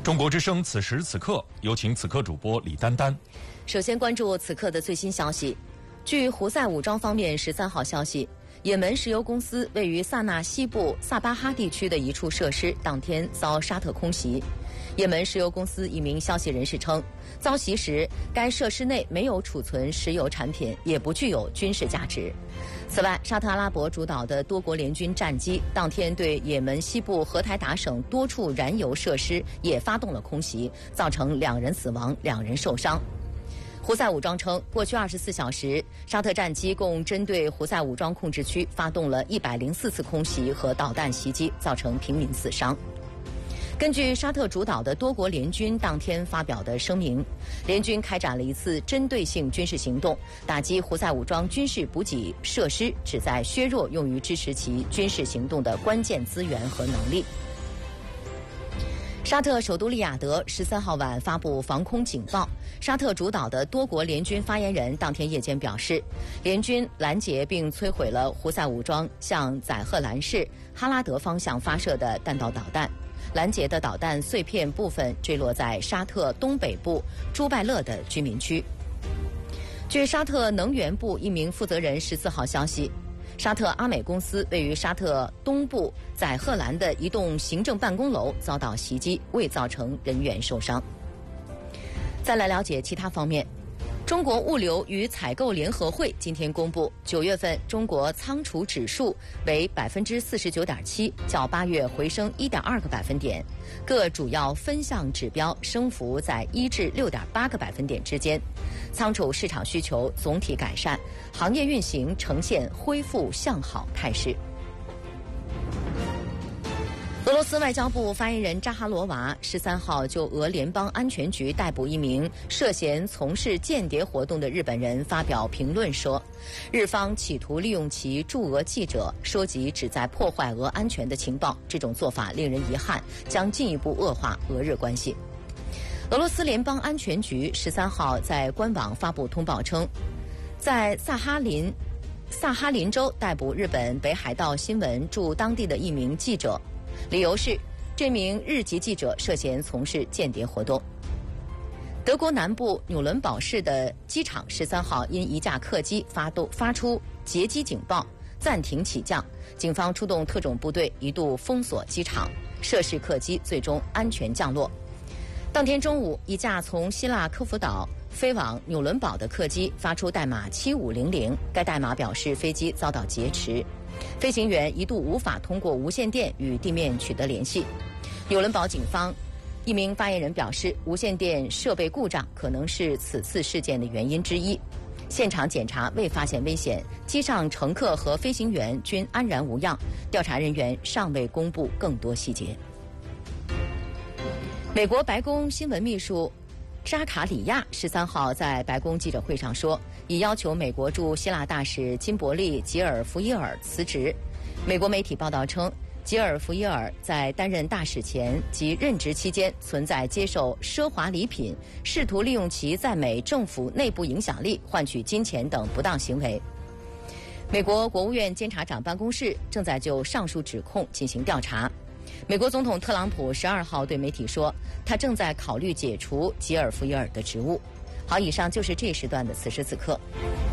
中国之声此时此刻，有请此刻主播李丹丹。 首先关注此刻的最新消息。据胡塞武装方面13号消息，也门石油公司位于萨那西部萨巴哈地区的一处设施当天遭沙特空袭。也门石油公司一名消息人士称，遭袭时该设施内没有储存石油产品，也不具有军事价值。此外，沙特阿拉伯主导的多国联军战机当天对也门西部荷台达省多处燃油设施也发动了空袭，造成2人死亡、2人受伤。胡塞武装称，过去24小时，沙特战机共针对胡塞武装控制区发动了104次空袭和导弹袭击，造成平民死伤。根据沙特主导的多国联军当天发表的声明，联军开展了一次针对性军事行动，打击胡塞武装军事补给设施，旨在削弱用于支持其军事行动的关键资源和能力。沙特首都利雅得13号晚发布防空警报。沙特主导的多国联军发言人当天夜间表示，联军拦截并摧毁了胡塞武装向载赫兰市哈拉德方向发射的弹道导弹。拦截的导弹碎片部分坠落在沙特东北部朱拜勒的居民区。据沙特能源部一名负责人14号消息，沙特阿美公司位于沙特东部载赫兰的一栋行政办公楼遭到袭击，未造成人员受伤。再来了解其他方面。中国物流与采购联合会今天公布，9月份中国仓储指数为49.7%，较8月回升1.2个百分点，各主要分项指标升幅在1至6.8个百分点之间。仓储市场需求总体改善，行业运行呈现恢复向好态势。俄罗斯外交部发言人扎哈罗娃13号就俄联邦安全局逮捕一名涉嫌从事间谍活动的日本人发表评论说，日方企图利用其驻俄记者收集旨在破坏俄安全的情报，这种做法令人遗憾，将进一步恶化俄日关系。俄罗斯联邦安全局13号在官网发布通报称，在萨哈林州逮捕日本北海道新闻驻当地的一名记者，理由是这名日籍记者涉嫌从事间谍活动。德国南部纽伦堡市的机场13号因一架客机发出劫机警报，暂停起降，警方出动特种部队一度封锁机场，涉事客机最终安全降落。当天中午，一架从希腊科孚岛飞往纽伦堡的客机发出代码7500，该代码表示飞机遭到劫持，飞行员一度无法通过无线电与地面取得联系。纽伦堡警方一名发言人表示，无线电设备故障可能是此次事件的原因之一。现场检查未发现危险，机上乘客和飞行员均安然无恙，调查人员尚未公布更多细节。美国白宫新闻秘书扎卡里亚13号在白宫记者会上说，已要求美国驻希腊大使金伯利·吉尔福伊尔辞职。美国媒体报道称，吉尔福伊尔在担任大使前及任职期间存在接受奢华礼品、试图利用其在美政府内部影响力换取金钱等不当行为。美国国务院监察长办公室正在就上述指控进行调查。美国总统特朗普12号对媒体说，他正在考虑解除吉尔福伊尔的职务。好，以上就是这时段的此时此刻。